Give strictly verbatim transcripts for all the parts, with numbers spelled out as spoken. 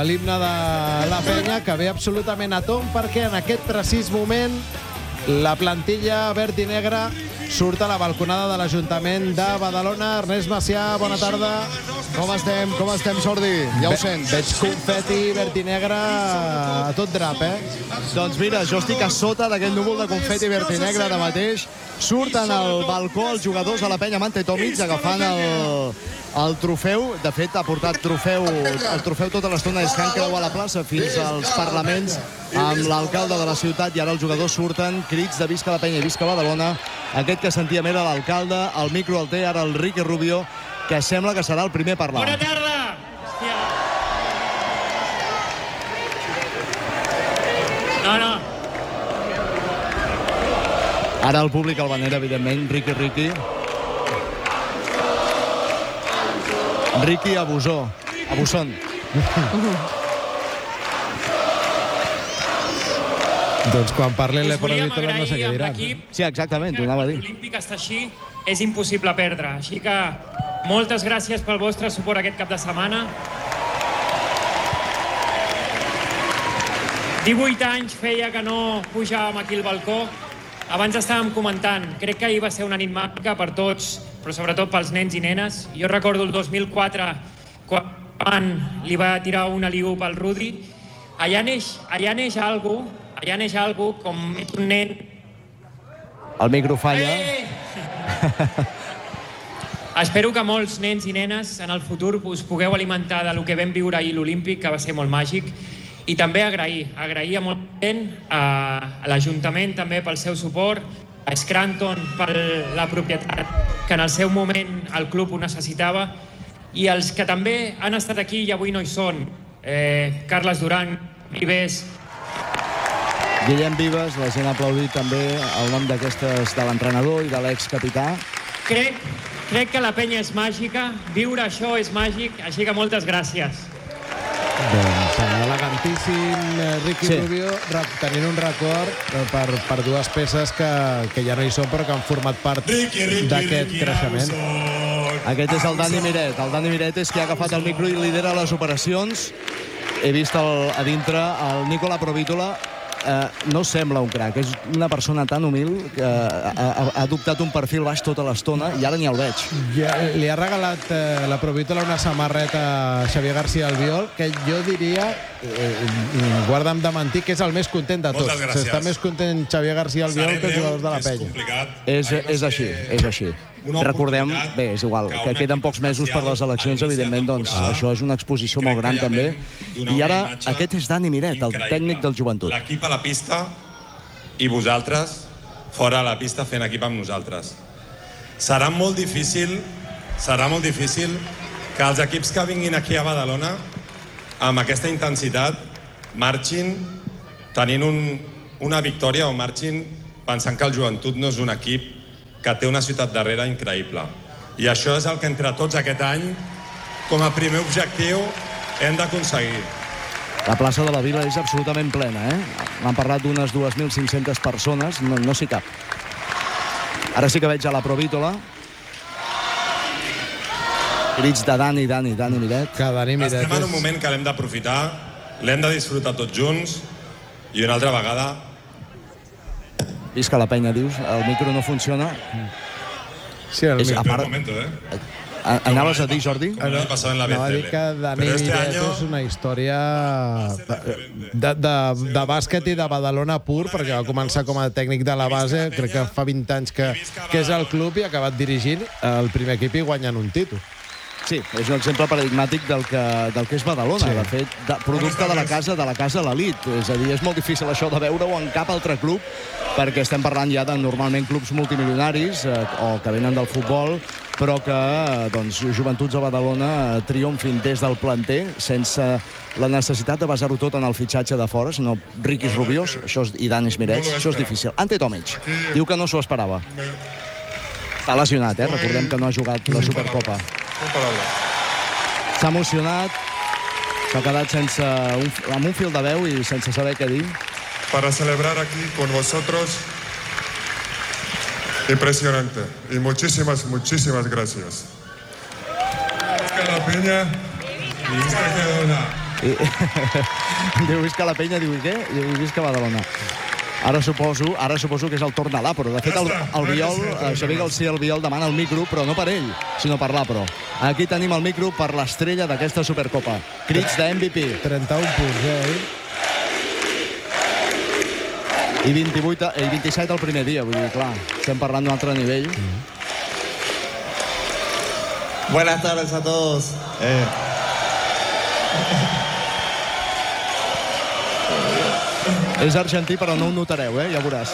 l'himne de la penya, que ve absolutament a tom perquè en aquest precís moment la plantilla verd i negra surt a la balconada de l'Ajuntament de Badalona. Ernest Macià, bona tarda. Com estem? Com estem, Jordi? Ja ho sents. Veig confeti verd i negre a tot drap, eh? Doncs mira, jo estic a sota d'aquest núvol de confeti verd i negre ara mateix. Surten al balcó els jugadors de la penya Mante Tomic agafant el, el trofeu. De fet, ha portat trofeu, el trofeu tota l'estona des que han creuat la plaça fins als parlaments amb l'alcalde de la ciutat, i ara els jugadors surten, crits de visca la penya i visca Badalona. Aquest que sentíem era l'alcalde, el micro el té ara el Ricky Rubio, que sembla que serà el primer a parlar. Bona tarda! Hòstia. No, no. Ara el públic el venera, evidentment, Ricky Ricky. Ricky Abusó. Abusón. Doncs quan parlen Us le volíem provítola no sé què agrair diran. amb l'equip. Sí, exactament, t'ho anava a dir. L'Olímpic està així, és impossible perdre. Així que moltes gràcies pel vostre suport aquest cap de setmana. divuit anys feia que no pujàvem aquí al balcó. Abans estàvem comentant, crec que ahir va ser una nit màgica per tots, però sobretot pels nens i nenes. Jo recordo el dos mil quatre, quan li va tirar un alley-oop al Rudri. Allà neix, allà neix algú, allà neix algú com un nen. El micro falla. Eh! Espero que molts nens i nenes en el futur us pugueu alimentar de lo que vam viure ahir a l'Olímpic, que va ser molt màgic. I també agrair, agrair a molt gent, a l'Ajuntament també pel seu suport, a Scranton per la propietat, que en el seu moment el club ho necessitava, i els que també han estat aquí i avui no hi són, eh, Carles Duran, Vives. Guillem Vives, la gent ha aplaudit també el nom d'aquestes, de l'entrenador i de l'excapità. Crec, crec que la penya és màgica, viure això és màgic, així que moltes gràcies. Doncs elegantíssim Ricky Sí. Rubio, tenint un record per, per dues peces que, que ja no hi són però que han format part d'aquest creixement. Aquest és el Dani Miret. El Dani Miret és qui ha agafat el micro i lidera les operacions. He vist el, a dintre el Nicola Provítola. Eh, no sembla un crac, és una persona tan humil que ha, ha, ha adoptat un perfil baix tota l'estona i ara ni el veig. Ja, li ha regalat eh, la Provítola una samarreta a Xavier García Albiol, que jo diria, eh, guarda'm de mentir, que és el més content de tots. Està més content Xavier García Albiol que els jugadors de la penya. És, és així, és així. Recordem, bé, és igual, que queden pocs mesos per les eleccions, evidentment, doncs això és una exposició molt gran també. I ara aquest és Dani Miret, el tècnic del Joventut. L'equip a la pista i vosaltres fora a la pista fent equip amb nosaltres. Serà molt difícil, serà molt difícil que els equips que vinguin aquí a Badalona amb aquesta intensitat marxin tenint un, una victòria o marxin pensant que el Joventut no és un equip que té una ciutat darrere increïble. I això és el que entre tots aquest any, com a primer objectiu, hem d'aconseguir. La plaça de la Vila és absolutament plena, eh? M'han parlat d'unes dues mil cinc-centes persones, no, no s'hi cap. Ara sí que veig a la Provítola. Crits de Dani, Dani, Dani Miret. Que Dani Miret Estem en un és... moment que l'hem d'aprofitar, l'hem de disfrutar tots junts, i una altra vegada Visca la penya, dius. El micro no funciona. Sí, el És, micro. a part, momento, eh? anaves a dir, Jordi? Com l'any passat en la B Anava a dir C L. que Dani Però este Miret año és una història de, de, de bàsquet i de Badalona pur, perquè va començar com a tècnic de la base, crec que fa vint anys que, que és al club i ha acabat dirigint el primer equip i guanyant un títol. Sí, és un exemple paradigmàtic del que, del que és Badalona. Sí. De fet, de, producte de la casa de la casa a l'elit. És a dir, és molt difícil això de veure-ho en cap altre club, perquè estem parlant ja de normalment clubs multimilionaris eh, o que venen del futbol, però que doncs, joventuts a Badalona eh, triomfin des del planter sense la necessitat de basar-ho tot en el fitxatge de fora, sinó Riquis Rubiós això és, i Danis Mirets, això és difícil. Ante Tomic diu que no s'ho esperava. Està lesionat, eh? Recordem que no ha jugat la Supercopa. S'ha emocionat, s'ha quedat sense un, amb un fil de veu i sense saber què dir. Para celebrar aquí con vosotros, impresionante. Y muchísimas, muchísimas gracias. Es que la peña y esta quedona. I... diu, visca la penya, diu, i què? Diu, visca Badalona. Ara suposo, ara suposo que és el torn d'Alà, però de fet el, el Biol, Xavier García Albiol demana el micro, però no per ell, sinó per l'Apro. Aquí tenim el micro per l'estrella d'aquesta Supercopa. Crits de M V P. trenta-un punts, eh? I vint-i-vuit, i vint-i-set el primer dia, vull dir, clar, estem parlant d'un altre nivell. Mm. Buenas tardes a todos. Eh... És argentí, però no ho notareu, eh? Ja veuràs.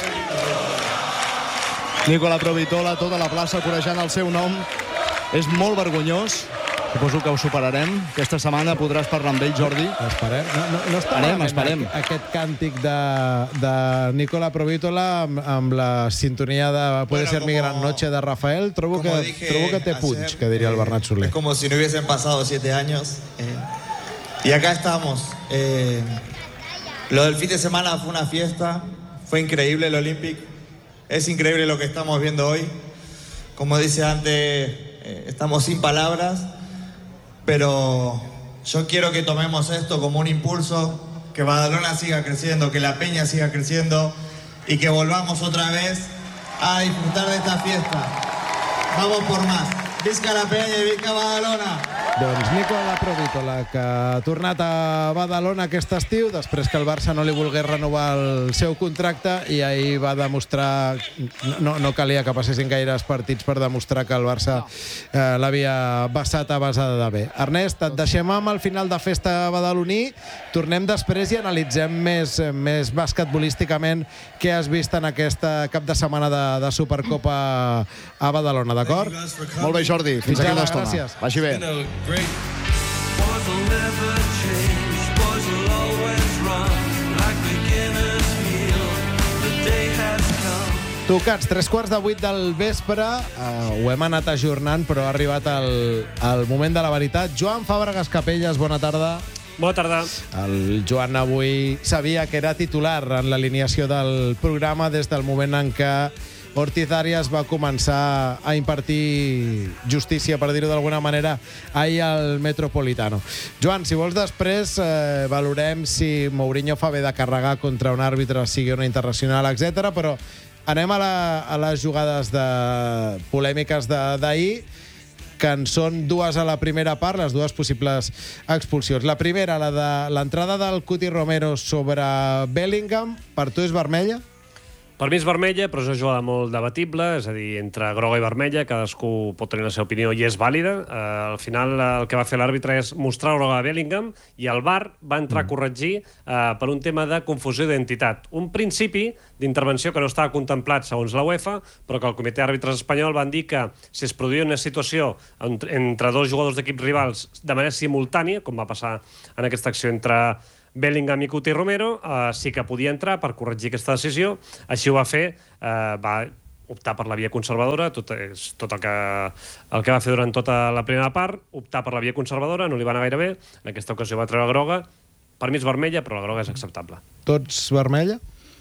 Nicola Provitola, tota la plaça corejant el seu nom. És molt vergonyós. Suposo que ho superarem. Aquesta setmana podràs parlar amb ell, Jordi. Esperem. No, no, no està esperem, esperem. Aquest càntic de, de Nicola Provitola amb, amb la sintonia de Puede bueno, ser como, mi gran noche de Rafael. Trobo que, trobo que té punts, que diria el Bernat Soler. Es como si no hubiesen pasado siete años. Eh, y acá estamos. Eh, Lo del fin de semana fue una fiesta, fue increíble el Olympic, es increíble lo que estamos viendo hoy. Como dice antes, eh, estamos sin palabras, pero yo quiero que tomemos esto como un impulso, que Badalona siga creciendo, que la Peña siga creciendo y que volvamos otra vez a disfrutar de esta fiesta. Vamos por más. Visca la Peña i visca Badalona! Doncs Nicola Provitola, que ha tornat a Badalona aquest estiu, després que el Barça no li volgués renovar el seu contracte, i ahir va demostrar... No, no calia que passessin gaires partits per demostrar que el Barça eh, l'havia basat a base de bé. Ernest, et deixem amb el final de festa badaloní, tornem després i analitzem més, més basquetbolísticament què has vist en aquesta cap de setmana de, de Supercopa a Badalona, d'acord? Molt bé, Jordi. Fins aquí l'estona. Gràcies. Vagi bé. Tocats, tres quarts de vuit del vespre, uh, ho hem anat ajornant, però ha arribat el, el moment de la veritat. Joan Fàbregas Capelles, bona tarda. Bona tarda. El Joan avui sabia que era titular en l'alineació del programa des del moment en què Ortiz Arias va començar a impartir justícia, per dir-ho d'alguna manera, ahir al Metropolitano. Joan, si vols després eh, valorem si Mourinho fa bé de carregar contra un àrbitre, sigui una internacional, etcètera, però anem a, la, a les jugades de polèmiques d'ahir, que en són dues a la primera part, les dues possibles expulsions. La primera, la de l'entrada del Cuti Romero sobre Bellingham, per tu és vermella? Per mi és vermella, però és una jugada molt debatible, és a dir, entre groga i vermella, cadascú pot tenir la seva opinió i és vàlida. Uh, al final el que va fer l'àrbitre és mostrar groga a Bellingham i el V A R va entrar a corregir uh, per un tema de confusió d'identitat. Un principi d'intervenció que no estava contemplat segons la UEFA, però que el comitè d'àrbitres espanyol van dir que si es produïa una situació entre dos jugadors d'equips rivals de manera simultània, com va passar en aquesta acció entre Bellingham i Cuti Romero, eh, sí que podia entrar per corregir aquesta decisió. Així ho va fer, eh, va optar per la via conservadora, tot, és tot el, que, el que va fer durant tota la primera part, optar per la via conservadora, no li va anar gaire bé, en aquesta ocasió va treure groga. Per mi és vermella, però la groga és acceptable. Tots vermella?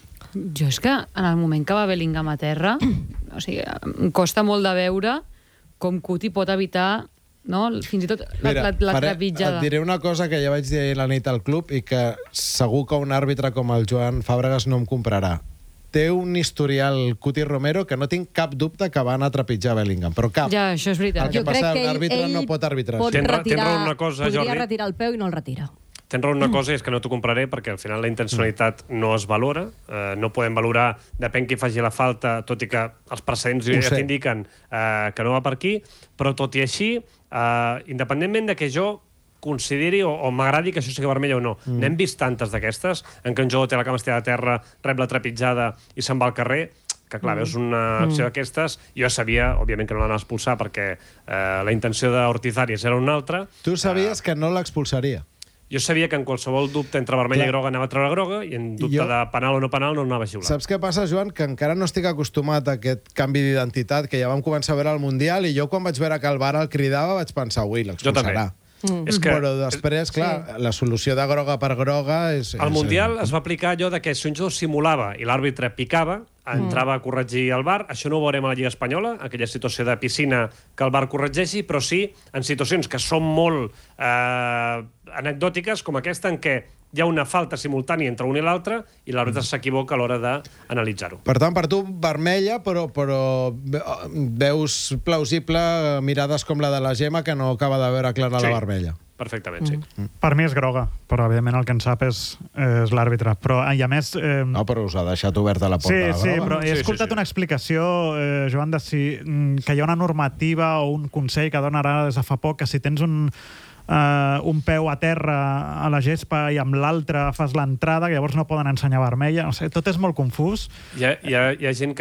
Jo és que en el moment que va Bellingham a terra, o sigui, em costa molt de veure com Cuti pot evitar, no? Fins i tot la, Mira, la, la faré, trepitjada. et diré una cosa que ja vaig dir ahir la nit al club i que segur que un àrbitre com el Joan Fàbregas no em comprarà. Té un historial Cuti Romero que no tinc cap dubte que va anar a trepitjar Bellingham, però cap. Ja, això és veritat. El que Jo passa, crec que ell, l'àrbitre ell no pot arbitrar. pot Tens ra- retirar, tens raó en una cosa, podria Jordi. retirar el peu i no el retira. Tens raó en una cosa, és que no t'ho compraré, perquè al final la intencionalitat no es valora. Eh, no podem valorar, depèn qui faci la falta, tot i que els precedents ja sé. t'indiquen eh, que no va per aquí, però tot i així, eh, independentment de que jo consideri o, o m'agradi que això sigui vermella o no. Mm. N'hem vist tantes d'aquestes, en què un jugador té la cama estirada a terra, rep la trepitjada i se'n va al carrer, que clar, veus una acció d'aquestes, jo sabia, òbviament, que no l'anava a expulsar perquè eh, la intenció d'Ortiz Arias era una altra. Tu sabies que no l'expulsaria. Jo sabia que en qualsevol dubte entre vermella Clar. i groga anava a treure groga i en dubte Jo- de penal o no penal no anava a xiular. Saps què passa, Joan? Que encara no estic acostumat a aquest canvi d'identitat que ja vam començar a veure al Mundial i jo quan vaig veure que el V A R el cridava vaig pensar, ui, Jo també. l'expulsarà. Mm. És que Però després, clar, la solució de groga per groga és... al és- Mundial es va aplicar allò de que si un jugador simulava i l'àrbitre picava, entrava a corregir el V A R. Això no ho veurem a la Lliga Espanyola, aquella situació de piscina que el V A R corregeixi, però sí en situacions que són molt eh, anecdòtiques, com aquesta, en què hi ha una falta simultània entre un i l'altre i l'àrbitre s'equivoca a l'hora d'analitzar-ho. Per tant, per tu, vermella, però, però veus plausible mirades com la de la Gemma, que no acaba de veure clara Sí. la vermella. Perfectament, sí. Mm. Per mi és groga, però evidentment el que en sap és, és l'àrbitre. Però, i a més... Eh... No, però us ha deixat oberta la porta Sí, de la sí, groga. però he Sí, escoltat sí, sí. una explicació, eh, Joan, de si, mm, que hi ha una normativa o un consell que dona ara des de fa poc que si tens un, eh, un peu a terra a la gespa i amb l'altre fas l'entrada, que llavors no poden ensenyar vermella. No sé, tot és molt confús. Hi ha, hi, ha, hi ha gent que,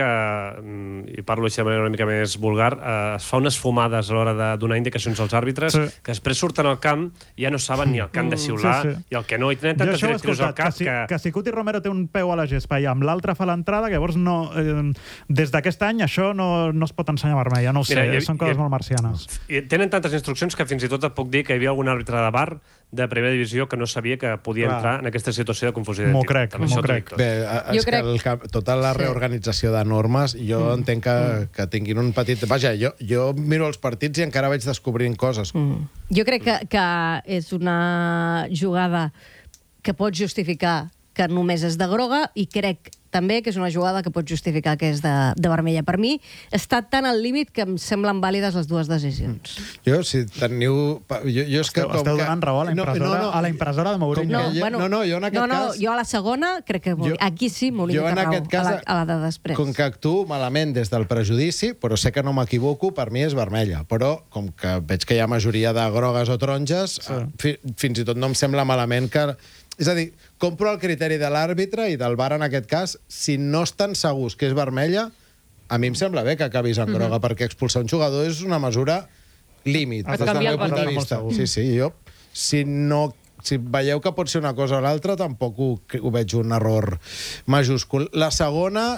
mm, i parlo així de manera una mica més vulgar, eh, es fa unes fumades a l'hora de donar indicacions als àrbitres, Sí. que després surten al camp i ja no saben ni el que han de xiular Sí, sí. i el que no, i tenen Jo tantes això ho he directrius al escoltat, cap que si, que... que si Cuti Romero té un peu a la gespa i amb l'altre fa l'entrada, que llavors no, eh, des d'aquest any això no, no es pot ensenyar vermella, no ho sé, Mira, hi ha- són coses hi ha- molt marcianes. I tenen tantes instruccions que fins i tot et puc dir que hi havia algun àrbitre de V A R de primera divisió que no sabia que podia Clar. entrar en aquesta situació de confusió M'ho d'identitat. crec, Amb m'ho això t'ho crec. dic tot. Bé, a- Jo és crec- que el, cap- tota la Sí. reorganització de normes, jo mm. entenc que, que tinguin un petit... Vaja, jo, jo miro els partits i encara vaig descobrint coses. Mm. Jo crec que, que és una jugada que pot justificar que només és de groga i crec també que és una jugada que pot justificar que és de, de vermella. Per mi està tan al límit que em semblen vàlides les dues decisions. Jo, si teniu... pa- Jo, jo és que Esteu, com esteu que... donant raó a la impressora, a la impressora de Mourinho. Com que jo- no, no, jo en aquest no, no, cas- jo a la segona crec que Jo- aquí sí m'hauria jo en de raó, aquest cas, a, la, a la de després. Com que actuo malament des del prejudici, però sé que no m'equivoco, per mi és vermella. Però com que veig que hi ha majoria de grogues o taronges, sí. fi, fins i tot no em sembla malament que... És a dir, compro el criteri de l'àrbitre i del V A R en aquest cas, si no estan segurs que és vermella, a mi em sembla bé que acabis en groga, perquè expulsar un jugador és una mesura límit, Et des del canvia meu el punt de partit. vista. Sí, sí, jo... Si no... Si veieu que pot ser una cosa o l'altra, tampoc ho, ho veig un error majúscul. La segona,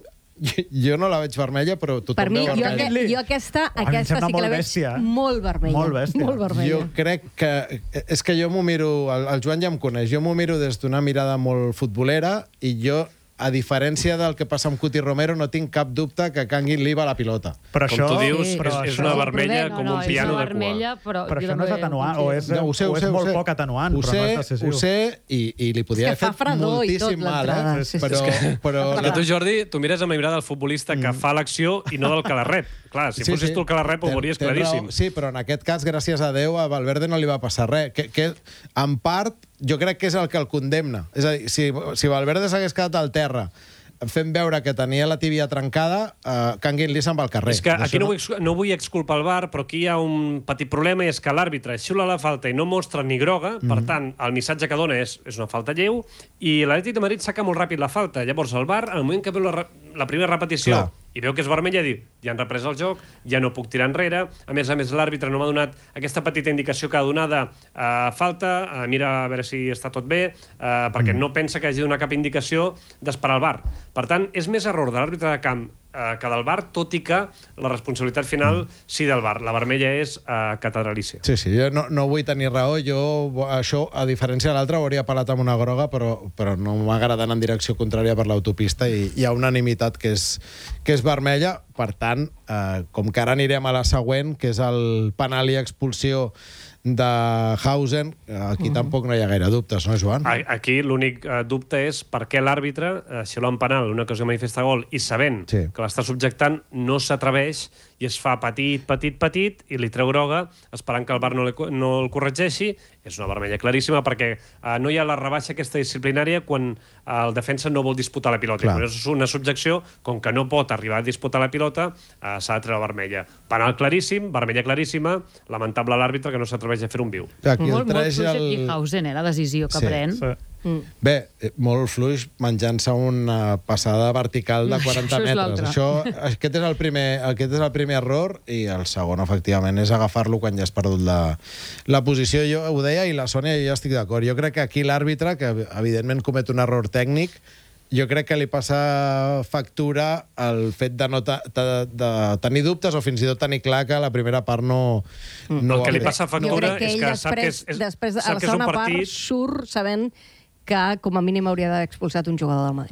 jo, jo no la veig vermella, però tothom Per mi, veu jo, vermella. que, jo aquesta, A mi em aquesta sembla sí que la molt veig bèstia, eh? molt vermella. Molt bèstia. Molt vermella. Jo crec que... És que jo m'ho miro... El, el Joan ja em coneix. Jo m'ho miro des d'una mirada molt futbolera i jo, a diferència del que passa amb Cuti Romero, no tinc cap dubte que Canguin li va la pilota. Però Com això, tu dius, Sí. però és, és això, una vermella No, com no, un és piano una de cua. vermella, però, però jo això no és també ho atenuant, o és, considero. No, ho sé, o ho és sé, ho molt sé. poc atenuant, ho però sé, no és decisiu. Ho sé, i, i li podia És que haver fa fet fredor i tot, moltíssim mal, l'entrada. eh? Sí, sí, Però, sí. però Perquè tu, Jordi, tu mires amb la mirada del futbolista que fa l'acció i no del que la rep. Clar, si fossis tu el que la rep, ho Ten- veuries tens claríssim. raó. Sí, però en aquest cas, gràcies a Déu, a Valverde no li va passar res. Que, que, en part, jo crec que és el que el condemna. És a dir, si, si Valverde s'hagués quedat al terra fent veure que tenia la tíbia trencada, eh, Canguin Lee se'n va al carrer. És que D'això aquí no vull, no vull exculpar el V A R, però aquí hi ha un petit problema i és que l'àrbitre xiula la falta i no mostra ni groga, Mm. per tant, el missatge que dona és, és una falta lleu, i l'Atlètic de Madrid saca molt ràpid la falta. Llavors el V A R, en el moment que veu la, re- la primera repetició Clar. i veu que és vermella, diu, ja han reprès el joc, ja no puc tirar enrere. A més a més, l'àrbitre no m'ha donat aquesta petita indicació que ha donada uh, falta, uh, mira a veure si està tot bé, uh, perquè no pensa que hagi de donar cap indicació d'esperar el V A R. Per tant, és més error de l'àrbitre de camp uh, que del V A R, tot i que la responsabilitat final sí del V A R. La vermella és uh, catedralícia. Sí, sí, jo no, no vull tenir raó. Jo, això, a diferència de l'altre, ho hauria pelat amb una groga, però, però no m'agrada anar en direcció contrària per l'autopista i hi ha unanimitat que és, que és vermella. Per tant, eh, com que ara anirem a la següent, que és el penal i expulsió de Hausen, aquí mm. tampoc no hi ha gaire dubtes, no, Joan? A- Aquí l'únic uh, dubte és per què l'àrbitre, uh, si l'ha en penal, una ocasió manifesta gol, i sabent Sí. que l'està subjectant, no s'atreveix i es fa petit, petit, petit, i li treu groga, esperant que el V A R no, li, no el corregeixi. És una vermella claríssima, perquè uh, no hi ha la rebaixa aquesta disciplinària quan uh, el defensa no vol disputar la pilota. Clar. Quan és una subjecció, com que no pot arribar a disputar la pilota, uh, s'ha de treure vermella. Penal claríssim, vermella claríssima, lamentable l'àrbitre que no s'atreveix a fer un viu. Aquí el Molt, molt tres fluix el... aquí Hausen, eh, la decisió que Sí. pren. Sí. Mm. Bé, eh, molt fluix menjant-se una passada vertical de quaranta Això és metres. l'altre. Això, aquest, és el primer, aquest és el primer error i el segon, efectivament, és agafar-lo quan ja has perdut la, la posició. Jo ho deia i la Sònia i jo estic d'acord. Jo crec que aquí l'àrbitre, que evidentment comet un error tècnic, jo crec que li passa factura el fet de, no ta, de, de tenir dubtes o fins i tot tenir clar que la primera part no... no El que li va bé. passa Jo factura crec que és ell que sap que després, és, és, després a sap la que és un segona partit... part surt sabent que com a mínim hauria d'haver expulsat un jugador del Madrid.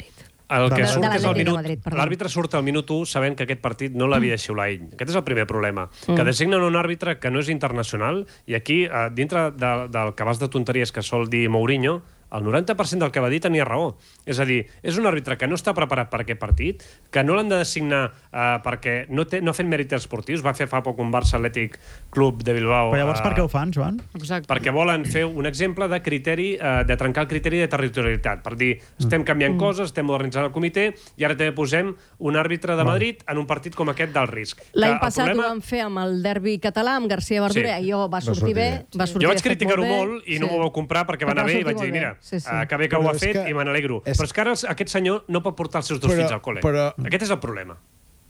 El que De- surt de és el l'Atlètic de minut... Madrid, perdó. L'àrbitre surt al minut u sabent que aquest partit no l'havia de xiular ell. Aquest és el primer problema. Que designen un àrbitre que no és internacional i aquí, eh, dintre de, del cabàs de tonteries que sol dir Mourinho, el noranta per cent del que va dir tenia raó. És a dir, és un àrbitre que no està preparat per aquest partit, que no l'han de designar eh, perquè no, té, no ha fet mèrits esportius. Va fer fa poc un Barça Atlètic Club de Bilbao. Però llavors eh, per què ho fan, Joan? Exacte. perquè volen fer un exemple de criteri, eh, de trencar el criteri de territorialitat, per dir, estem canviant mm. coses, estem modernitzant el comitè, i ara també posem un àrbitre de Madrid en un partit com aquest del risc. L'any Que el passat problema... ho van fer amb el derbi català, amb García Verdura, Sí. i jo va sortir, sortir bé. bé. Va sortir Jo vaig fet criticar-ho molt, molt bé. i no m'ho vau comprar perquè va Però anar va bé i sortir vaig dir, molt bé. mira, Sí, sí. eh, que bé que Però ho ha és fet que- i me n'alegro. és- Però és que ara aquest senyor no pot portar els seus dos Però- fills al col·le. però- Aquest és el problema.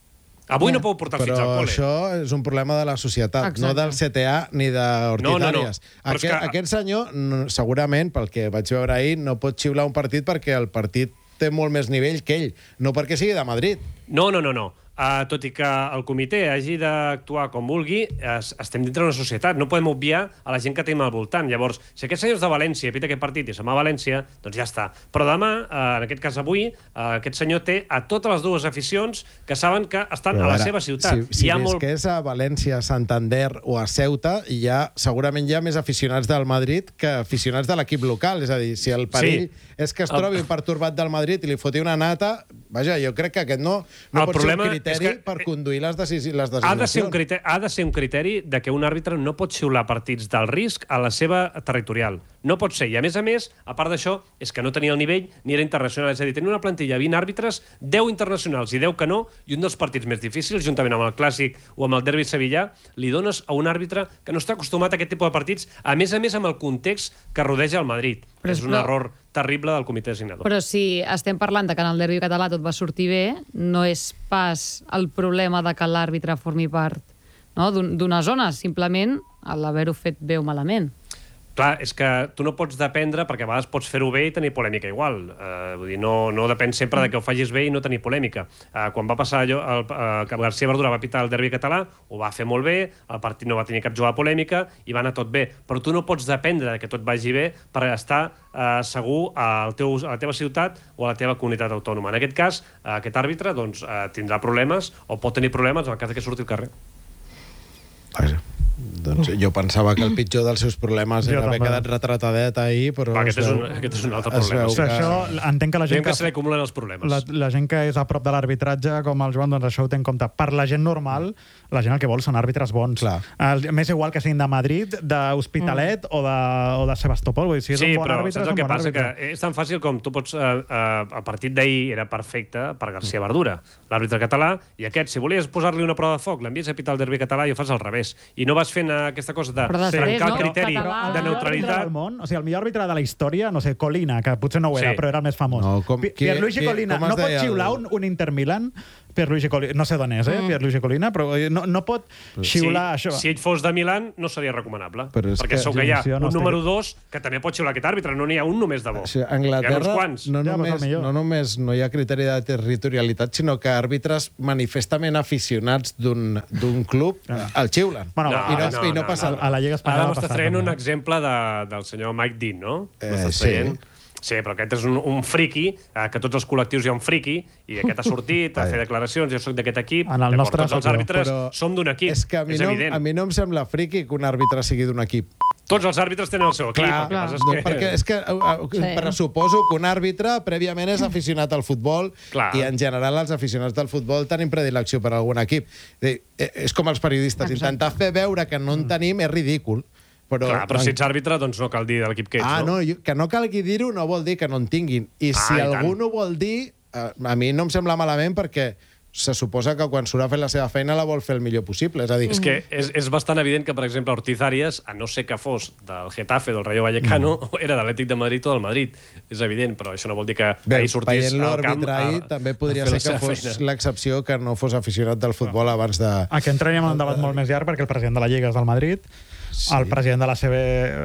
Avui no pot portar els fills Però al col·le. això és un problema de la societat, Exacte. no del C T A ni d'Hortitàries. No, no, no. Però és Aquest, que- aquest senyor, no, segurament, pel que vaig veure ahir, no pot xiular un partit perquè el partit té molt més nivell que ell, no perquè sigui de Madrid. No, no, no, no. Uh, tot i que el comitè hagi d'actuar com vulgui, es, estem dintre d'una societat. No podem obviar a la gent que tenim al voltant. Llavors, si aquest senyor és de València, pita aquest partit i se'n va a València, doncs ja està. Però demà, uh, en aquest cas avui, uh, aquest senyor té a totes les dues aficions que saben que estan Però a la ara, seva ciutat. Si, si Hi ha visqués a València, a Santander o a Ceuta, hi ha, segurament hi ha més aficionats del Madrid que aficionats de l'equip local. És a dir, si el perill Sí. és que es trobi un pertorbat del Madrid i li foti una nata, vaja, jo crec que aquest no, no El pot problema ser un criteri és que- per conduir les, decisi les Ha de, ser un designacions. criteri, ha de ser un criteri de que un àrbitre no pot xiular partits del risc a la seva territorial. No pot ser. I, a més a més, a part d'això, és que no tenia el nivell ni era internacional. És a dir, tenia una plantilla de vint àrbitres, deu internacionals i deu que no, i un dels partits més difícils, juntament amb el Clàssic o amb el derbi sevillà, li dones a un àrbitre que no està acostumat a aquest tipus de partits, a més a més amb el context que rodeja el Madrid. Però és és un no- error terrible del comitè designador. Però si estem parlant de que en el derbi català tot va sortir bé, no és pas el problema de que l'àrbitre formi part, no, d'un- d'una zona, simplement l'haver-ho fet bé o malament. Clar, és que tu no pots dependre, perquè a vegades pots fer-ho bé i tenir polèmica igual. Uh, vull dir, no, no depèn sempre de que ho facis bé i no tenir polèmica. Uh, quan va passar allò, el, uh, que García Verdura va pitar el derbi català, ho va fer molt bé, el partit no va tenir cap jugada polèmica i va anar tot bé. Però tu no pots dependre de que tot vagi bé per estar uh, segur al teu, a la teva ciutat o a la teva comunitat autònoma. En aquest cas, uh, aquest àrbitre doncs, uh, tindrà problemes o pot tenir problemes en el cas que surti al carrer. Vaja. Doncs jo pensava que el pitjor dels seus problemes Jo era haver també. quedat retratadet ahir, però... Va, aquest, es és veu- un, aquest és un altre es problema. veu O sigui, això entenc que la gent Diguem que que, se li acumulen els problemes. la, la gent que és a prop de l'arbitratge, com el Joan, doncs això ho té en compte. Per la gent normal, la gent el que vol són àrbitres bons. Clar. El, més igual que siguin de Madrid, d'Hospitalet mm. o, de, o de Sebastopol. Vull dir, si és Sí, un bon però àrbitre, saps és el un que bon passa? àrbitre. Que és tan fàcil com tu pots... Eh, eh, el partit d'ahir era perfecte per García Verdura, l'àrbitre català, i aquest, si volies posar-li una prova de foc, l'envies a pitar el derbi català i ho fas al revés. I no vas fent eh, aquesta cosa de Però després, trencar no? el criteri Català. de El millor àrbitre neutralitat. del món, o sigui, el millor àrbitre de la història, no sé, Colina, que potser no ho era, Sí. però era el més famós. No, com- Pi- qui- Pierluigi qui- Colina, com es no pot deia el- xiular un, un Inter Milan, Pierluigi Colina, no sé d'on és, eh, mm. Pierluigi Colina, però eh, no, no pot xiular si, això. si ell fos de Milan, no seria recomanable. Però és perquè que- segur que hi ha sí, jo no un estic- número dos que també pot xiular aquest àrbitre, no n'hi ha un només de bo. O sigui, a Hi ha uns Anglaterra quants. no Ja, però és el només, millor. no només no hi ha criteri de territorialitat, sinó que àrbitres manifestament aficionats d'un d'un club el xiulen. Bueno, I no, i no, passa A la Lliga Espanyola Ara ha m'estàs passat, traient un també. exemple de, del senyor Mike Dean, no? Eh, M'estàs sí. traient? Sí, però aquest és un, un friqui, eh, que tots els col·lectius hi ha un friqui, i aquest ha sortit a fer declaracions, jo sóc d'aquest equip, En el d'acord, nostre tots els sóc jo, àrbitres però som d'un equip, És que a mi, és no, evident. a mi no em sembla friqui que un àrbitre sigui d'un equip. Tots els àrbitres tenen el seu equip, Clar, el que passa és no, que... perquè és que uh, Sí. pressuposo que un àrbitre prèviament és aficionat al futbol. Clar. I en general els aficionats del futbol tenim predilecció per algun equip. És, és com els periodistes, intentar fer veure que no en tenim és ridícul. Però, Clar, però si ets àrbitre, doncs no cal dir de l'equip que ets, ah, no? no, jo- que no calgui dir-ho no vol dir que no en tinguin. I Ah, si i algú tant. no vol dir, eh, a mi no em sembla malament perquè se suposa que quan surt a fer la seva feina la vol fer el millor possible. És a dir, És que és, és bastant evident que, per exemple, Ortiz Arias, a no ser que fos del Getafe, del Rayo Vallecano, mm. era de l'Atlètic de Madrid o del Madrid. És evident, però això no vol dir que bé, ahir sortís veient al camp l'àrbitre a, ahir, també podria a fer ser la que seva fos feina. l'excepció que no fos aficionat del futbol abans de... Aquí entraríem en un debat molt més llarg perquè el president de la Lliga és del Madrid, sí. El president de la C B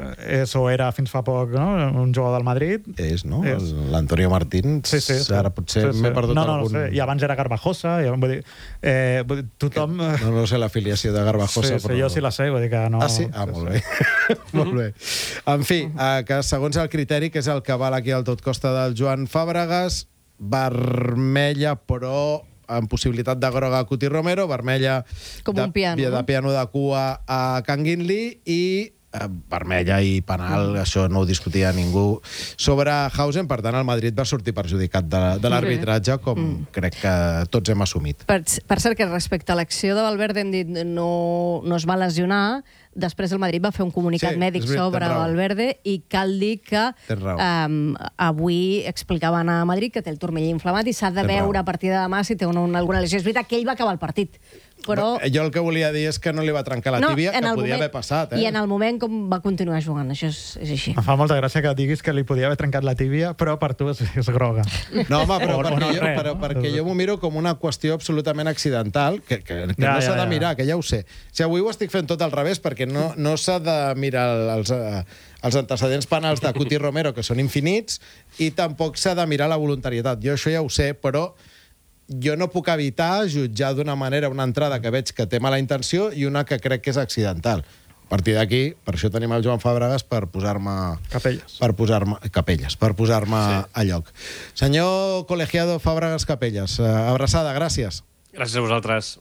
és o era fins fa poc, no? Un jugador del Madrid. És, no? És. L'Antonio Martín, Sí, sí, sí. ara potser sí, sí. m'he perdut no, no, algun... No sé. I abans era Garbajosa, i, vull dir, eh, vull dir, tothom... No, no sé l'afiliació de Garbajosa, sí, sí, però... jo sí la sé, vull dir que no... Ah, sí? Ah, molt bé. Molt bé. En fi, eh, que segons el criteri, que és el que val aquí al tot costa del Joan Fàbregas, vermella, però amb possibilitat de groga a Cuti Romero, vermella Com de, un piano, de no? piano de cua a Can Guinli i eh, vermella i penal, mm. això no ho discutia ningú, sobre Hausen. Per tant, el Madrid va sortir perjudicat de, de l'arbitratge, com mm. crec que tots hem assumit. Per, per cert, que respecte a l'acció de Valverde hem dit no, no es va lesionar. Després el Madrid va fer un comunicat Sí, mèdic és veritat, sobre tens raó. Valverde i cal dir que Tens raó. um, avui explicaven a Madrid que té el turmell inflamat i s'ha de Tens veure raó. a partir de demà si té una, una, alguna lesió. És veritat que ell va acabar el partit, però... Jo el que volia dir és que no li va trencar la tíbia, en que el podia moment- haver passat. Eh? I en el moment com va continuar jugant, això és, és així. Em fa molta gràcia que diguis que li podia haver trencat la tíbia, però per tu és, és groga. No, home, però, O- o perquè, no jo, res, però no? perquè jo m'ho miro com una qüestió absolutament accidental, que, que, que Ja, no ja, s'ha de ja. mirar, que ja ho sé. O sigui, avui ho estic fent tot al revés, perquè no, no s'ha de mirar els, eh, els antecedents penals de Cuti Romero, que són infinits, i tampoc s'ha de mirar la voluntarietat. Jo això ja ho sé, però jo no puc evitar jutjar d'una manera una entrada que veig que té mala intenció i una que crec que és accidental. A partir d'aquí, per això tenim el Joan Fàbregas per posar-me... Capelles. Per posar-me... Capelles, per posar-me sí. a lloc. Senyor colegiado Fàbregas Capelles, eh, abraçada, gràcies. Gràcies a vosaltres.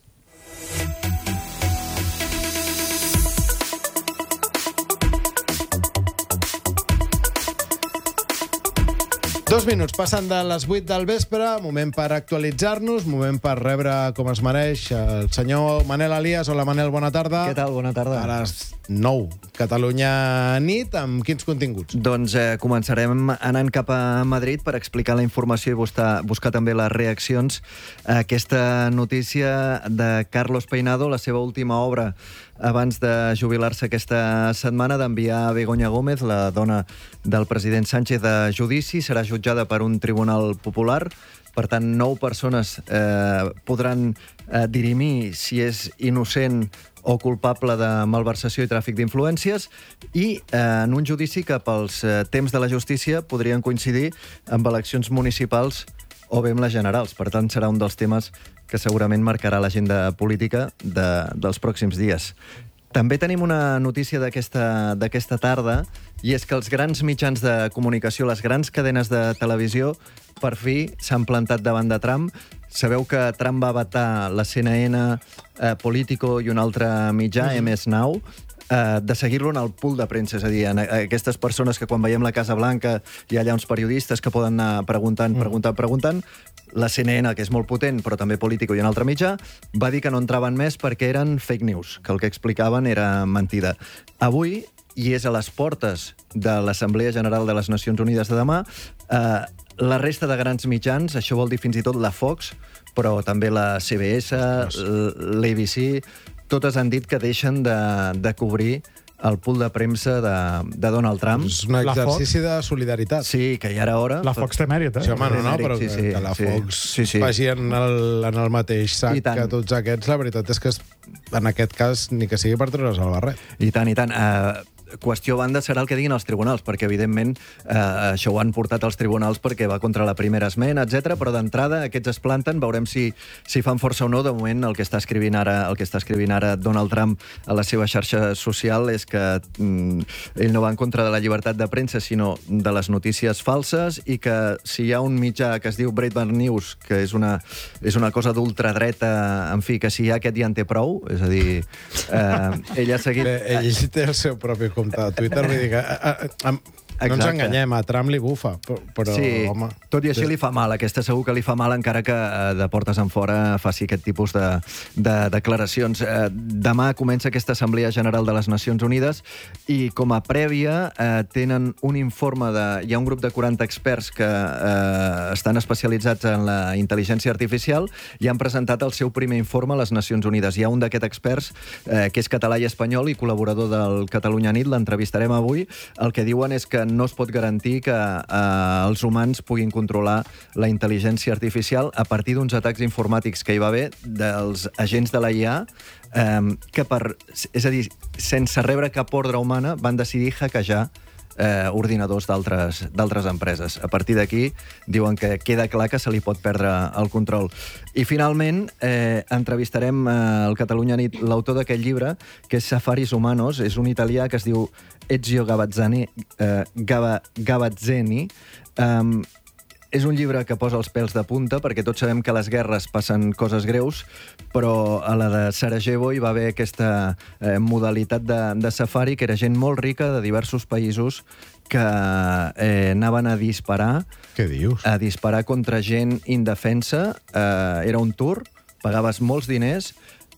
Dos minuts passen de les vuit del vespre, moment per actualitzar-nos, moment per rebre com es mereix el senyor Manel Elias. Hola, Manel, bona tarda. Què tal? Bona tarda. A les nou, Catalunya nit, amb quins continguts? Doncs eh, començarem anant cap a Madrid per explicar la informació i buscar, buscar també les reaccions a aquesta notícia de Carlos Peinado, la seva última obra abans de jubilar-se aquesta setmana, d'enviar a Begoña Gómez, la dona del president Sánchez, a judici. Serà jutjada per un tribunal popular. Per tant, nou persones eh, podran eh, dirimir si és innocent o culpable de malversació i tràfic d'influències, i eh, en un judici que pels eh, temps de la justícia podrien coincidir amb eleccions municipals o bé amb les generals. Per tant, serà un dels temes que segurament marcarà l'agenda política de, dels pròxims dies. També tenim una notícia d'aquesta d'aquesta tarda, i és que els grans mitjans de comunicació, les grans cadenes de televisió, per fi s'han plantat davant de Trump. Sabeu que Trump va vetar la C N N, eh, Politico i un altre mitjà, mm-hmm. M S Now, eh, de seguir-lo en el pool de premsa. És a dir, en aquestes persones que quan veiem la Casa Blanca hi ha allà uns periodistes que poden anar preguntant, preguntant, preguntant. La C N N, que és molt potent, però també Politico i un altre mitjà, va dir que no entraven més perquè eren fake news, que el que explicaven era mentida. Avui, i és a les portes de l'Assemblea General de les Nacions Unides de demà, eh, la resta de grans mitjans, això vol dir fins i tot la Fox, però també la C B S, l'A B C, totes han dit que deixen de, de cobrir el pool de premsa de, de Donald Trump. És un exercici de solidaritat. Sí, que ja era hora. La Fox té mèrit, eh? Sí, home, no, no, però Sí, que, sí, que la sí. Fox Sí, sí. vagi en el, en el mateix sac I tant. que tots aquests, la veritat és que es, en aquest cas ni que sigui per treure's el barret. I tant, i tant. Uh, qüestió a banda serà el que diguin els tribunals, perquè evidentment eh, això ho han portat als tribunals perquè va contra la primera esmena, etcètera. Però d'entrada aquests es planten, veurem si, si fan força o no. De moment el que està escrivint ara el que està escrivint ara Donald Trump a la seva xarxa social és que mm, ell no va en contra de la llibertat de premsa, sinó de les notícies falses, i que si hi ha un mitjà que es diu Breitbart News, que és una, és una cosa d'ultradreta, en fi, que si hi ha aquest ja en té prou, és a dir, eh, ell ha seguit... Bé, ell té el seu propi compte de Twitter, vull dir que a, a, a, no ens Exacte. enganyem, a Trump li bufa, però, Sí, home... tot i així li fa mal, aquesta segur que li fa mal, encara que eh, de portes en fora faci aquest tipus de, de declaracions. Eh, demà comença aquesta Assemblea General de les Nacions Unides i com a prèvia eh, tenen un informe de... Hi ha un grup de quaranta experts que eh, estan especialitzats en la intel·ligència artificial i han presentat el seu primer informe a les Nacions Unides. Hi ha un d'aquests experts eh, que és català i espanyol i col·laborador del Catalunya Nit, l'entrevistarem avui. El que diuen és que no es pot garantir que eh, els humans puguin controlar la intel·ligència artificial a partir d'uns atacs informàtics que hi va haver dels agents de la I A, eh, que per, és a dir, sense rebre cap ordre humana van decidir hackejar eh, ordinadors d'altres d'altres empreses. A partir d'aquí diuen que queda clar que se li pot perdre el control. I finalment eh, entrevistarem eh, al Catalunya Nit l'autor d'aquest llibre, que és Safaris Humanos, és un italià que es diu Ezio Gavazzani, eh, Gava, Gavazzeni. Um, és un llibre que posa els pèls de punta, perquè tots sabem que a les guerres passen coses greus, però a la de Sarajevo hi va haver aquesta eh, modalitat de, de safari, que era gent molt rica de diversos països que eh, anaven a disparar... Què dius? A disparar contra gent indefensa. Eh, era un tour, pagaves molts diners,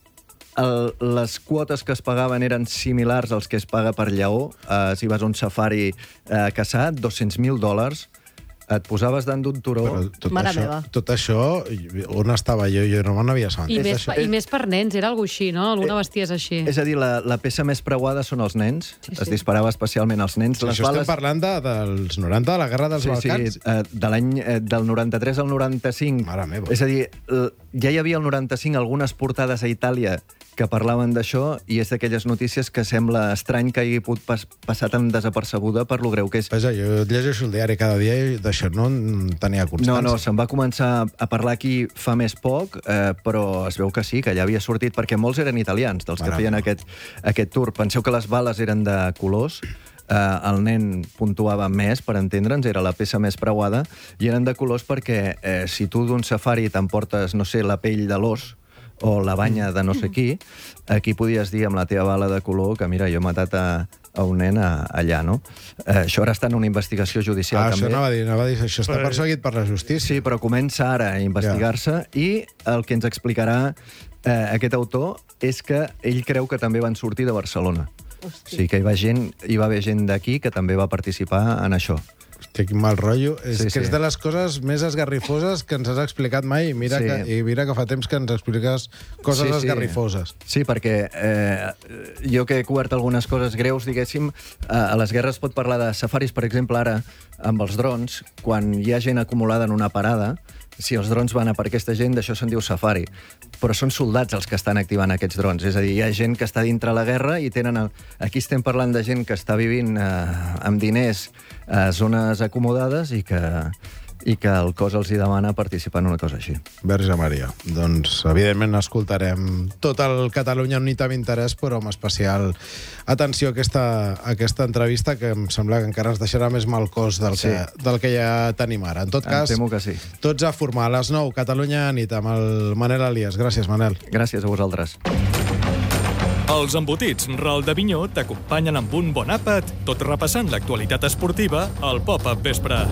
el, les quotes que es pagaven eren similars als que es paga per lleó. Eh, si vas a un safari eh, caçat, dos-cents mil dòlars, et posaves davant d'un turó... Però tot Mare això, meva. tot això, on estava jo? Jo no me n'havia I sentit. més, Això- I més per nens, era alguna així, no? Alguna bestia és així. És a dir, la, la peça més preuada són els nens. Sí, sí. Es disparava especialment als nens. Sí, Les això bales... estem parlant de, dels noranta, de la Guerra dels Sí, Balcans? sí, eh, de l'any eh, del noranta-tres al noranta-cinc. Mare meva. És a dir, l- ja hi havia al noranta-cinc algunes portades a Itàlia que parlaven d'això, i és d'aquelles notícies que sembla estrany que hagi pogut pas, passar tan desapercebuda per lo greu que és. Vaja, jo llegeixo el diari cada dia i d'això no en tenia constància. No, no, se'n va començar a parlar aquí fa més poc, eh, però es veu que sí, que ja havia sortit, perquè molts eren italians, dels que Mare feien meva. aquest, aquest tour. Penseu que les bales eren de colors, eh, el nen puntuava més, per entendre'ns, era la peça més preuada, i eren de colors perquè eh, si tu d'un safari t'emportes, no sé, la pell de l'os, o la banya de no sé qui, aquí podies dir amb la teva bala de color que, mira, jo he matat a, a un nen a, allà, no? Eh, això ara està en una investigació judicial, Ah, també. això anava a dir, anava a dir, això està Però- perseguit per la justícia. Sí, però comença ara a investigar-se, i el que ens explicarà eh, aquest autor és que ell creu que també van sortir de Barcelona. Hosti. Sí, que hi va, gent, hi va haver gent d'aquí que també va participar en això. Hòstia, quin mal rotllo. És Sí, que sí. és de les coses més esgarrifoses que ens has explicat mai. I mira, Sí. que, i mira que fa temps que ens expliques coses Sí, sí. esgarrifoses. Sí, perquè eh, jo que he cobert algunes coses greus, diguéssim, eh, a les guerres pot parlar de safaris, per exemple, ara, amb els drons, quan hi ha gent acumulada en una parada, si els drons van a per aquesta gent, d'això se'n diu safari. Però són soldats els que estan activant aquests drons. És a dir, hi ha gent que està dintre la guerra i tenen... El... Aquí estem parlant de gent que està vivint eh, amb diners a zones acomodades i que, i que el cos els hi demana participar en una cosa així. Verge Maria. Doncs, evidentment, escoltarem tot el Catalunya Unit amb interès, però amb especial atenció a aquesta, a aquesta entrevista, que em sembla que encara ens deixarà més mal cos del, Sí. que, del que ja tenim ara. En tot Em cas, temo que sí. tots a formar. A les nou, Catalunya Nit, amb el Manel Elias. Gràcies, Manel. Gràcies a vosaltres. Els embotits Ral de Vinyó t'acompanyen amb un bon àpat, tot repassant l'actualitat esportiva al Pop-Up Vespre.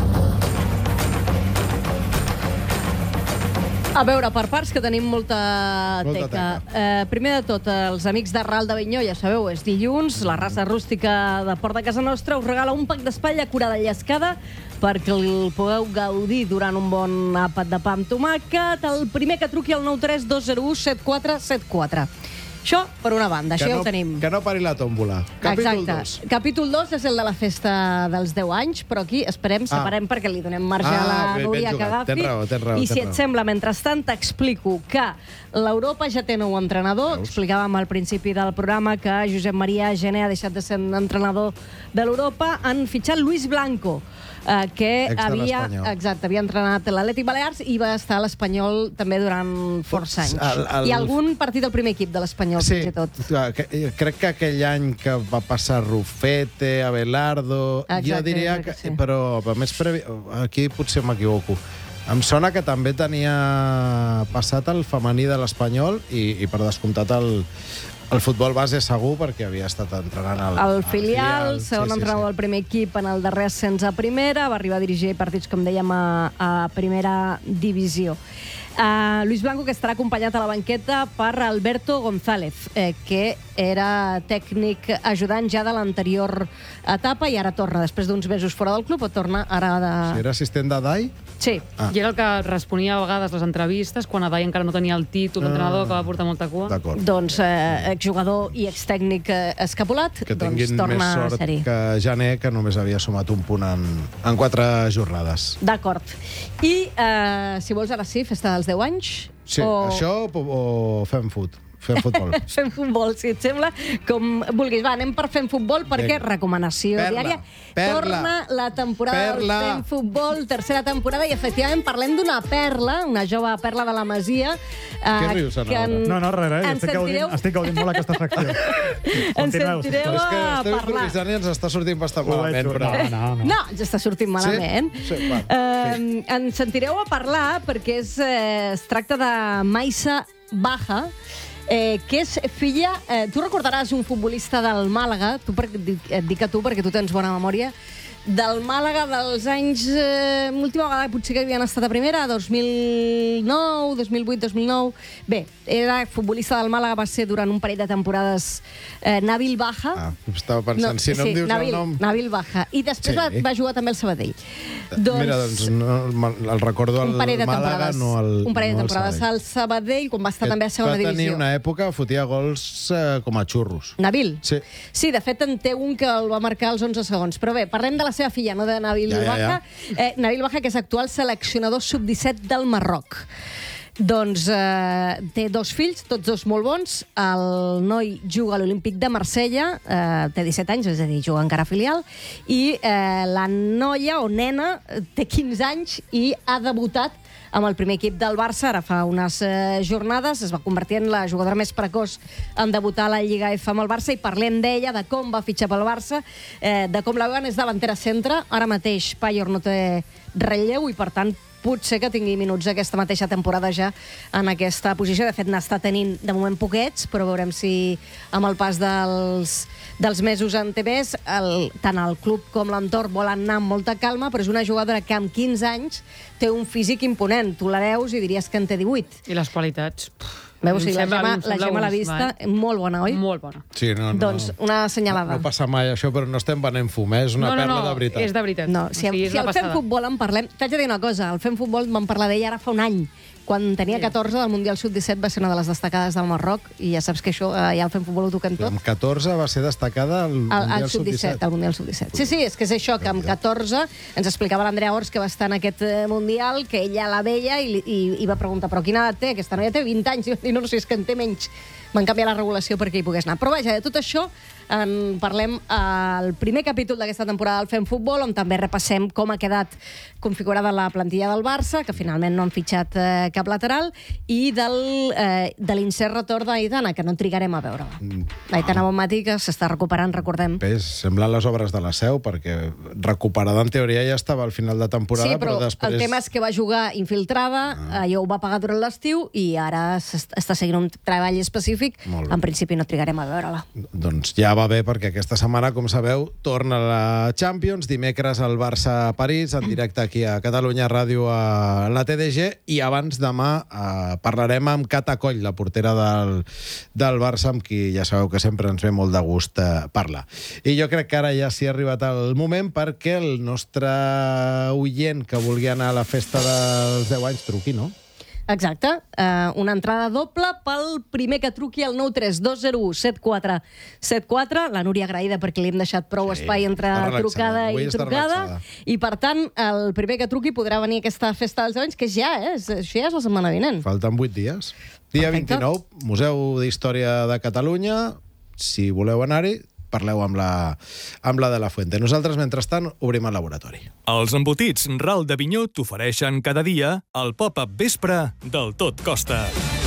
A veure, per parts, que tenim molta, Molta teca. Eh, primer de tot, els amics de Ral de Vinyó, ja sabeu, és dilluns, la raça rústica de Port de Casa Nostra us regala un pack d'espatlla curada i llescada perquè el pugueu gaudir durant un bon àpat de pa amb tomàquet. El primer que truqui al nou tres dos zero u set quatre set quatre. Això, per una banda, això que ja no, ho tenim. Que no pari la tòmbola. Capítol Exacte. dos. Capítol dos és el de la festa dels deu anys, però aquí esperem, separem, perquè li donem marge Ah, a la ben- ben Núria que jugat. agafi. Tens raó, tens raó, I tens si raó. et sembla, mentrestant, t'explico que l'Europa ja té nou entrenador. Veus? Explicàvem al principi del programa que Josep Maria Gené ha deixat de ser entrenador de l'Europa. Han fitxat Luis Blanco, eh, que Ex de havia, l'Espanyol. exacte, havia entrenat l'Atlètic Balears i va estar a l'Espanyol també durant força anys. El- el- I algun partit del primer equip de l'Espanyol, Sí, fins i tot. que- eh, crec que aquell any que va passar Rufete, Abelardo... jo Exacte, diria crec que... que sí. Però a més, previ... aquí potser m'equivoco. Em sona que també tenia passat el femení de l'Espanyol i, i per descomptat el, el futbol base segur, perquè havia estat entrenant el, El filial, segon sí, sí, entrenador del primer equip en el darrer ascens a primera, va arribar a dirigir partits, com dèiem, a, a primera divisió. Uh, Luis Blanco, que estarà acompanyat a la banqueta per Alberto González, eh, que era tècnic ajudant ja de l'anterior etapa i ara torna, després d'uns mesos fora del club, o torna ara de... Si era assistent de Dai? Sí. Ah. I era el que responia a vegades les entrevistes, quan Adai encara no tenia el títol d'entrenador, que va portar molta cua. D'acord. Doncs eh, exjugador i extècnic eh, escapulat, Que doncs tinguin torna més a sort ser-hi. que Jané, que només havia sumat un punt en, en quatre jornades. D'acord. I, eh, si vols, ara sí, festa dels deu anys? Sí, o... això o, o fem fut? fem futbol. Fem futbol, si et sembla, com vulguis. Va, anem per Fem Futbol, perquè Vinga. recomanació Perla, diària. perla, Torna la temporada perla. del Fem Futbol, tercera temporada, i efectivament parlem d'una perla, una jove perla de la Masia. Què rius, Ana que en, No, no, res, res. en Estic gaudint, sentireu, estic gaudint molt aquesta secció. en Continueu, sentireu És que a estem parlar. improvisant i ens està sortint bastant Ho malament, veig, però... no, no, no. No, ens està sortint malament. Sí? Sí, va, eh, en sentireu a parlar perquè és, eh, es tracta de Maisa Baja, eh, que és filla... Eh, tu recordaràs un futbolista del Màlaga, tu, per, et dic a tu perquè tu tens bona memòria, del Màlaga dels anys... Eh, l'última vegada potser que havien estat a primera, dos mil nou, dos mil vuit, dos mil nou... Bé, era futbolista del Màlaga, va ser durant un parell de temporades eh, Nabil Baja. Ah, estava pensant, si no sí, em dius Nabil, el nom... Nabil Baja. I després Sí. va, va jugar també al Sabadell. Mira, doncs no, el recordo al un parell de Màlaga, temporades, no al un parell de no al temporades Sabadell. al Sabadell, quan va estar també a segona Va tenir divisió. una època, fotia gols eh, com a xurros. Nabil? Sí. Sí, de fet en té un que el va marcar als onze segons. Però bé, parlem de la seva filla, no de Nabil Ja, ja, Baja. ja. Eh, Nabil Baja, que és actual seleccionador sub disset del Marroc. Doncs eh, té dos fills, tots dos molt bons. El noi juga a l'Olímpic de Marsella, eh, té disset anys, és a dir, juga encara filial, i eh, la noia o nena té quinze anys i ha debutat amb el primer equip del Barça, ara fa unes eh, jornades, es va convertir en la jugadora més precoç en debutar a la Lliga F amb el Barça, i parlem d'ella, de com va fitxar pel Barça, eh, de com la veuen, és davantera centre, ara mateix Payor no té relleu i per tant potser que tingui minuts aquesta mateixa temporada ja en aquesta posició. De fet, n'està tenint de moment poquets, però veurem si amb el pas dels, dels mesos en té més. El, tant el club com l'entorn volen anar amb molta calma, però és una jugadora que amb quinze anys té un físic imponent. Tu la veus i diries que en té divuit. I les qualitats... Veus, Em sí, la sembla- Gemma, em la sembla Gemma a la boníssima, vista, eh? molt bona, oi? Molt bona. Sí, no, no, Doncs una assenyalada. No passa mai això, però no estem venent fum, eh? És una No, no, perla no, de veritat. és de veritat. No, si, O sigui, és si una el Fem passada. Futbol en parlem... T'haig de dir una cosa, el Fem Futbol vam parlar d'ella ara fa un any. Quan tenia catorze, del Mundial sub disset va ser una de les destacades del Marroc, i ja saps que això, eh, ja el Fem Futbol ho toquem tot. Amb catorze va ser destacada al Al, Mundial al sub disset, al Mundial sub disset. Sí, sí, és que és això, que amb catorze ens explicava l'Andrea Ors, que va estar en aquest eh, Mundial, que ella la veia i, li- i, i va preguntar, però quina edat té? Aquesta noia té vint anys. I va dir, no, no sé, és que en té menys. Van canviar la regulació perquè hi pogués anar. Però vaja, de tot això en parlem al primer capítol d'aquesta temporada del Fem Futbol, on també repassem com ha quedat configurada la plantilla del Barça, que finalment no han fitxat eh, cap lateral, i del, eh, de l'incert retorn d'Aitana, que no trigarem a veure-la. Mm. Aitana Bonmatí, que s'està recuperant, recordem. Bé, semblen les obres de la Seu, perquè recuperada en teoria ja estava al final de temporada, Sí, però, però després... el tema és que va jugar infiltrada, ah. allò ho va pagar durant l'estiu, i ara s'est- està seguint un treball específic. Molt bé. En principi no trigarem a veure-la. Doncs ja va bé, perquè aquesta setmana, com sabeu, torna la Champions, dimecres al Barça-París, en directe aquí a Catalunya Ràdio a la T D G, i abans demà eh, parlarem amb Cata Coll, la portera del, del Barça, amb qui ja sabeu que sempre ens ve molt de gust eh, parlar. I jo crec que ara ja s'hi ha arribat el moment perquè el nostre oient que vulgui anar a la festa dels deu anys truqui, no? Exacte. Uh, una entrada doble pel primer que truqui al nou tres dos zero u set quatre set quatre. La Núria agraïda perquè li hem deixat prou Sí, espai entre està relaxada. trucada Avui i està trucada. relaxada. I, per tant, el primer que truqui podrà venir a aquesta festa dels deu anys, que és ja, eh? És- Això ja és la setmana vinent. Falten vuit dies. Dia Perfecte. vint-i-nou, Museu d'Història de Catalunya. Si voleu anar-hi, parleu amb la, amb la de la Fuente. Nosaltres, mentrestant, obrim el laboratori. Els embotits Ral de Vinyó t'ofereixen cada dia el pop-up vespre del Tot Costa.